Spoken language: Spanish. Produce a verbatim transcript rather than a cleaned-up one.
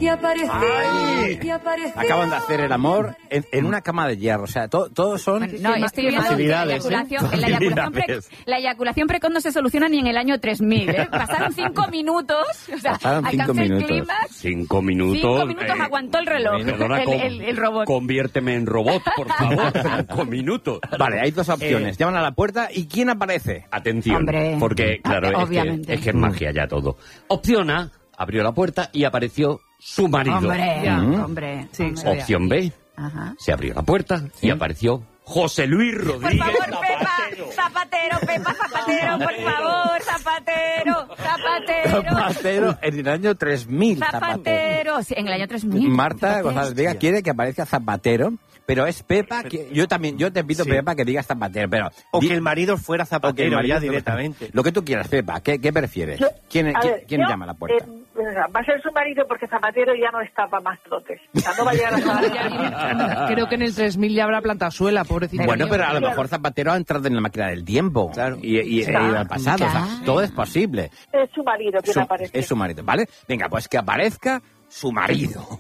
y apareció, Ay. y apareció. Acaban de hacer el amor en, en una cama de hierro. O sea, to, todos son... Bueno, no, estoy viendo que la eyaculación, ¿eh? la, eyaculación pre, la eyaculación precoz no se soluciona ni en el año tres mil, ¿eh? Pasaron cinco minutos, o sea, Pasaron cinco alcancé el minutos. clímax. Cinco minutos. Cinco minutos eh, aguantó el reloj, Perdona, el, con- el, el robot. Conviérteme en robot, por favor. Cinco minutos. Vale, hay dos opciones. Eh, Llaman a la puerta y ¿quién aparece? Atención, Hombre. porque claro, es que, Obviamente. es que es magia ya todo. Opción A, abrió la puerta y apareció su marido. Hombre, Ya. hombre. Sí, hombre. Opción B, Ajá. se abrió la puerta y apareció José Luis Por Rodríguez favor, Zapatero. Pepa, Zapatero, Pepa, Zapatero, por favor, Zapatero, Zapatero, Zapatero en el año tres mil. Zapatero. Zapatero. Sí, en el año tres mil. Marta Zapatero. González Vega quiere que aparezca Zapatero, pero es Pepa. Que, yo también, yo te pido, Sí. Pepa, que digas Zapatero, pero... O di- que el marido fuera o que el zapatero marido ya fuera- directamente. Lo que tú quieras, Pepa. ¿Qué, qué prefieres? Yo- ¿Quién, a quién, ver, quién yo, llama a la puerta? eh, va a ser su marido porque Zapatero ya no está para más trotes. O sea, no va a llegar a Ya, creo que en el tres mil ya habrá plantazuela, pobrecito. Bueno, mío. pero a lo mejor Zapatero ha entrado en la máquina del tiempo. Claro. Y, y, Sí. e ir al pasado. O sea, Claro. todo es posible. Es su marido quien Su- aparece. es su marido, ¿vale? Venga, pues que aparezca su marido.